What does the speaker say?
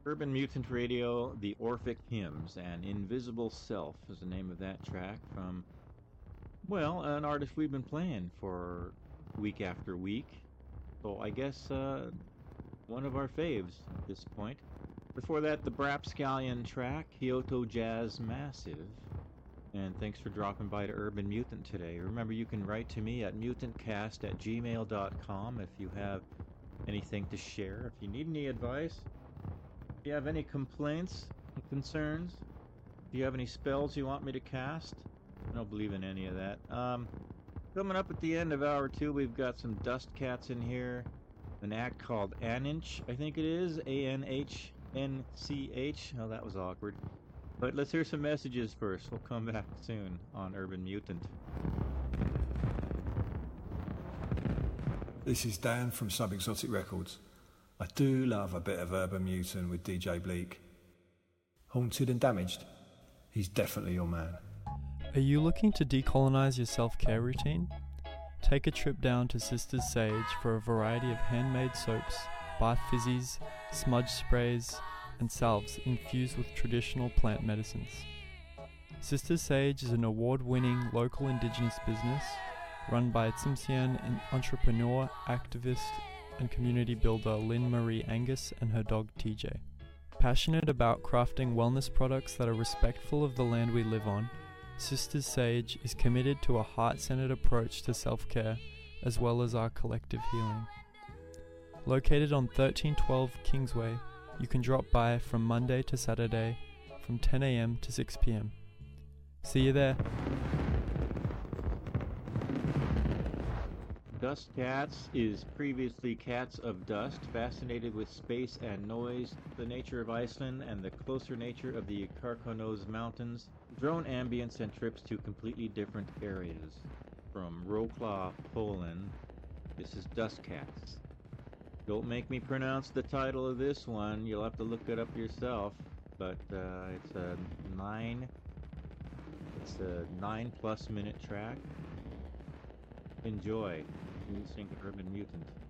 Urban Mutant Radio, The Orphic Hymns, and Invisible Self is the name of that track from, well, an artist we've been playing for week after week. So I guess one of our faves at this point. Before that, the Brapscallion track, Kyoto Jazz Massive. And thanks for dropping by to Urban Mutant today. Remember, you can write to me at mutantcast@gmail.com if you have anything to share, if you need any advice, if you have any complaints, concerns, if you have any spells you want me to cast. I don't believe in any of that. Coming up at the end of hour two, we've got some Dust Cats in here. An act called Anhinch, I think it is. Anhnch. Oh, that was awkward. But let's hear some messages first. We'll come back soon on Urban Mutant. This is Dan from Sub Exotic Records. I do love a bit of Urban Mutant with DJ Bleak. Haunted and Damaged? He's definitely your man. Are you looking to decolonize your self-care routine? Take a trip down to Sisters Sage for a variety of handmade soaps, bath fizzies, smudge sprays, and salves infused with traditional plant medicines. Sisters Sage is an award-winning local indigenous business run by Tsimshian entrepreneur, activist, and community builder Lynn Marie Angus and her dog TJ. Passionate about crafting wellness products that are respectful of the land we live on, Sisters Sage is committed to a heart-centered approach to self-care as well as our collective healing. Located on 1312 Kingsway, you can drop by from Monday to Saturday from 10 a.m. to 6 p.m. See you there. Dust Cats is previously Cats of Dust, fascinated with space and noise, the nature of Iceland, and the closer nature of the Carconos Mountains, drone ambience and trips to completely different areas. From Wrocław, Poland, this is Dust Cats. Don't make me pronounce the title of this one, you'll have to look it up yourself, but it's a 9+ minute track. Enjoy. You're listening to Urban Mutant.